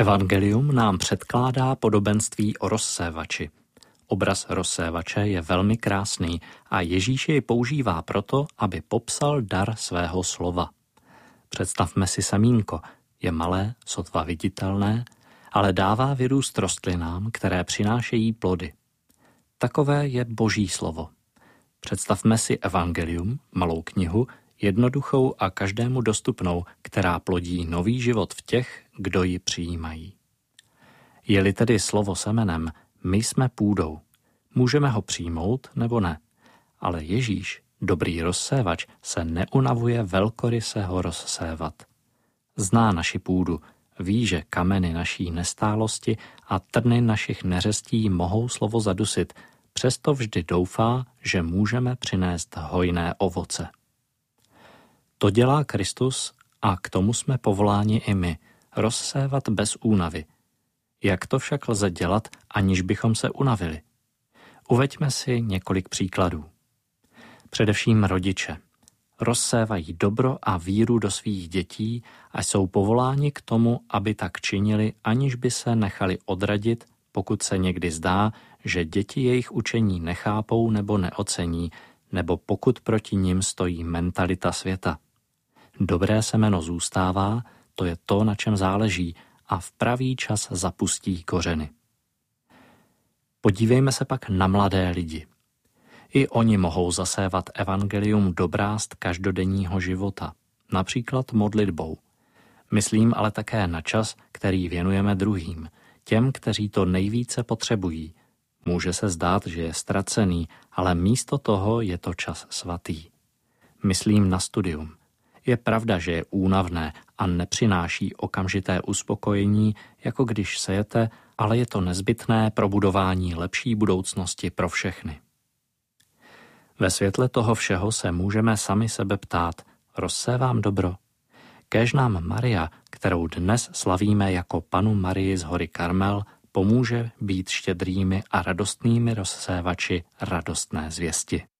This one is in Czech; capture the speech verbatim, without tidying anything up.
Evangelium nám předkládá podobenství o rozsévači. Obraz rozsévače je velmi krásný a Ježíš jej používá proto, aby popsal dar svého slova. Představme si semínko, je malé, sotva viditelné, ale dává vyrůst rostlinám, které přinášejí plody. Takové je Boží slovo. Představme si Evangelium, malou knihu, jednoduchou a každému dostupnou, která plodí nový život v těch, kdo ji přijímají. Je-li tedy slovo semenem, my jsme půdou. Můžeme ho přijmout nebo ne, ale Ježíš, dobrý rozsévač, se neunavuje velkoryse ho rozsévat. Zná naši půdu, ví, že kameny naší nestálosti a trny našich neřestí mohou slovo zadusit, přesto vždy doufá, že můžeme přinést hojné ovoce. To dělá Kristus a k tomu jsme povoláni i my, rozsévat bez únavy. Jak to však lze dělat, aniž bychom se unavili? Uveďme si několik příkladů. Především rodiče. Rozsévají dobro a víru do svých dětí a jsou povoláni k tomu, aby tak činili, aniž by se nechali odradit, pokud se někdy zdá, že děti jejich učení nechápou nebo neocení, nebo pokud proti nim stojí mentalita světa. Dobré semeno zůstává, to je to, na čem záleží, a v pravý čas zapustí kořeny. Podívejme se pak na mladé lidi. I oni mohou zasévat evangelium do brázd každodenního života, například modlitbou. Myslím ale také na čas, který věnujeme druhým, těm, kteří to nejvíce potřebují. Může se zdát, že je ztracený, ale místo toho je to čas svatý. Myslím na studium. Je pravda, že je únavné a nepřináší okamžité uspokojení, jako když sejete, ale je to nezbytné pro budování lepší budoucnosti pro všechny. Ve světle toho všeho se můžeme sami sebe ptát, rozsévám dobro? Kéž nám Maria, kterou dnes slavíme jako Panu Marii z hory Karmel, pomůže být štědrými a radostnými rozsévači radostné zvěsti.